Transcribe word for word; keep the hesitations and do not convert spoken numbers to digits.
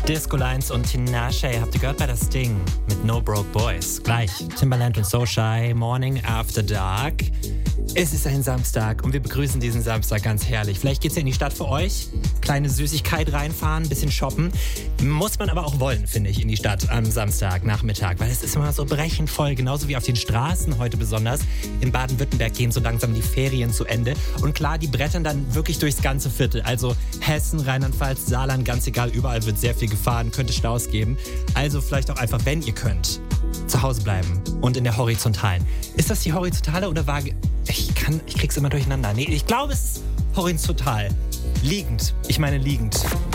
Disco Lines und Tinashe habt ihr gehört bei das Ding mit No Broke Boys. Gleich Timbaland und So Shy, Morning After Dark. Es ist ein Samstag und wir begrüßen diesen Samstag ganz herrlich. Vielleicht geht's ja in die Stadt für euch, kleine Süßigkeit reinfahren, ein bisschen shoppen. Muss man aber auch wollen, finde ich, in die Stadt am Samstagnachmittag, weil es ist immer so brechend voll, genauso wie auf den Straßen heute besonders. In Baden-Württemberg gehen so langsam die Ferien zu Ende und klar, die brettern dann wirklich durchs ganze Viertel. Also Hessen, Rheinland-Pfalz, Saarland, ganz egal, überall wird sehr viel gefahren, könnte Staus geben. Also vielleicht auch einfach, wenn ihr könnt, zu Hause bleiben und in der Horizontalen. Ist das die Horizontale oder Waage? Ich kann, ich krieg's immer durcheinander. Nee, ich glaube, es ist horizontal. Liegend. Ich meine liegend.